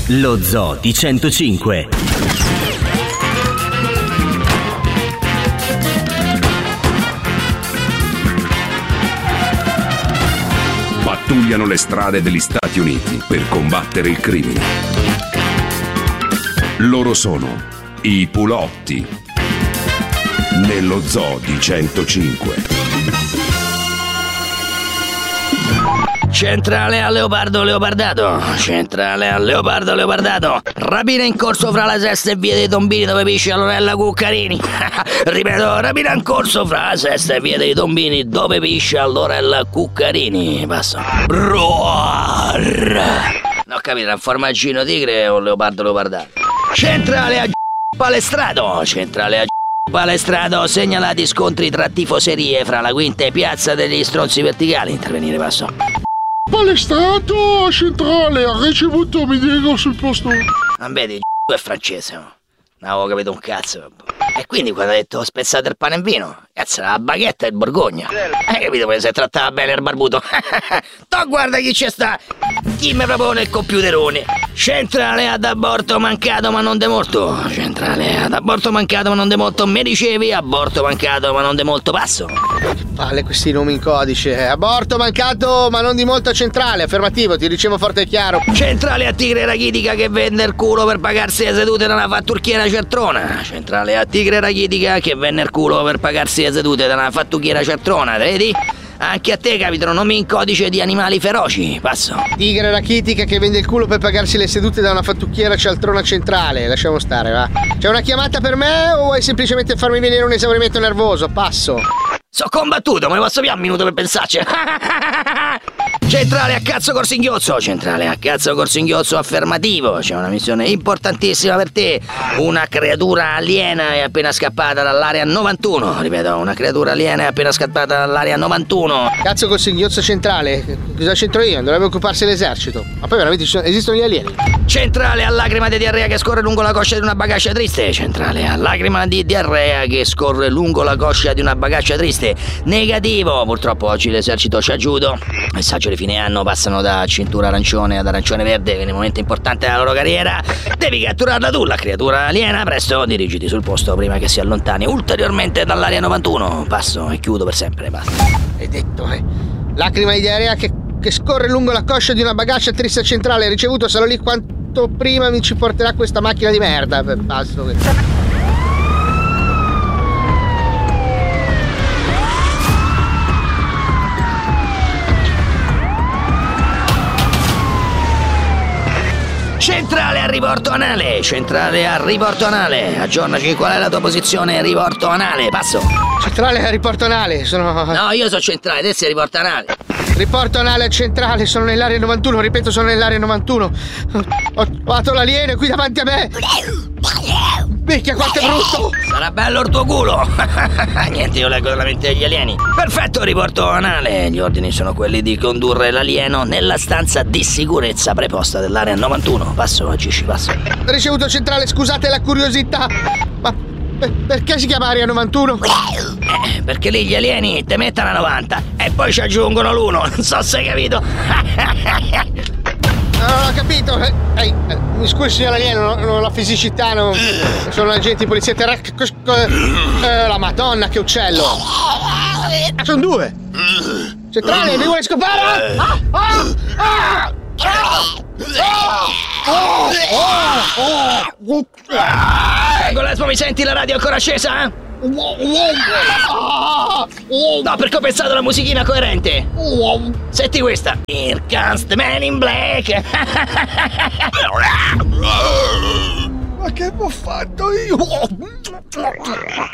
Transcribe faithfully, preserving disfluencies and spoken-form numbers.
Lo Zoo di centocinque. Pattugliano le strade degli Stati Uniti per combattere il crimine. Loro sono i Pulotti. Nello Zoo di centocinque. Centrale a Leopardo Leopardato. Centrale a Leopardo Leopardato. Rapina in corso fra la Sesta e via dei Tombini dove piscia Lorella Cuccarini. Ripeto, rapina in corso fra la Sesta e via dei Tombini dove piscia Lorella Cuccarini. Passo. Roar. Non ho capito, un formaggino tigre o Leopardo Leopardato? Centrale a Palestrato. Centrale a Palestrato. Segnalati scontri tra tifoserie fra la quinta e piazza degli Stronzi Verticali. Intervenire, passo. Palestrato, centrale, ha ricevuto, mi dico sul posto. Non vedi, è francese, no? Non avevo capito un cazzo. E quindi quando ha detto spezzate il pane in vino, cazzo, la baghetta e il Borgogna. Hai capito come si trattava bene il barbuto? To guarda chi c'è sta! Chi mi propone il computerone? Centrale ad aborto mancato ma non de molto. Centrale ad aborto mancato ma non de molto. Mi dicevi aborto mancato ma non de molto, passo. Palle questi nomi in codice. Aborto mancato ma non di molto, centrale. Affermativo, ti ricevo forte e chiaro. Centrale a tigre rachitica che vende il culo per pagarsi le sedute da una fatturchiera certrona. Centrale a tigre rachitica che vende il culo per pagarsi le sedute da una fatturchiera certrona, vedi? Anche a te capitano nomi in codice di animali feroci, passo. Tigre rachitica che vende il culo per pagarsi le sedute da una fattucchiera cialtrona centrale. Lasciamo stare, va. C'è una chiamata per me o vuoi semplicemente farmi venire un esaurimento nervoso? Passo. So combattuto, me ne posso più un minuto per pensarci. Centrale a cazzo Corsinghiozzo. Centrale a cazzo Corsinghiozzo, affermativo. C'è una missione importantissima per te. Una creatura aliena è appena scappata dall'area novantuno. Ripeto, una creatura aliena è appena scappata dall'area novantuno. Cazzo Corsinghiozzo centrale. Cosa c'entro io? Dovrebbe occuparsi l'esercito. Ma poi veramente ci sono, esistono gli alieni. Centrale a lacrima di diarrea che scorre lungo la coscia di una bagaccia triste. Centrale a lacrima di diarrea che scorre lungo la coscia di una bagaccia triste. Negativo. Purtroppo oggi l'esercito ci ha giudo. Messaggio di fine anno, passano da cintura arancione ad arancione verde, quindi un momento importante della loro carriera. Devi catturarla tu, la creatura aliena. Presto, dirigiti sul posto prima che si allontani ulteriormente dall'area novantuno. Passo e chiudo per sempre, basta. Hai detto, eh. Lacrima di diarrea che, che scorre lungo la coscia di una bagaccia triste centrale. Ricevuto, sarò lì quanto prima mi ci porterà questa macchina di merda. Passo. Centrale a riporto anale. Centrale a riporto anale. Aggiornaci qual è la tua posizione riporto anale. Passo. Centrale a riporto anale. Sono... No, io sono centrale, te sei riporto anale. Riporto anale a centrale. Sono nell'area novantuno. Ripeto, sono nell'area novantuno. Ho trovato l'alieno qui davanti a me. Minchia, quanto è brutto. Sarà bello il tuo culo. Niente, io leggo dalla mente degli alieni. Perfetto, riporto anale. Gli ordini sono quelli di condurre l'alieno nella stanza di sicurezza preposta dell'area novantuno. Passo, agisci, passo. Ricevuto centrale, scusate la curiosità, ma per- perché si chiama area novantuno? Eh, perché lì gli alieni te mettono a novanta e poi ci aggiungono l'uno. Non so se hai capito. Non ho capito. Ehi, eh, mi scusi signor alieno, non, non ho la fisicità, non... sono agenti di polizia terrestre. Eh, la madonna, che uccello. Ah, sono due. Centrale, mi vuole scopare? Ah, ah, ah, Prego, Lesbo, mi senti la radio ancora accesa? No, perché ho pensato alla musichina coerente. Senti questa. Here comes the man in black. Ma che ho fatto io?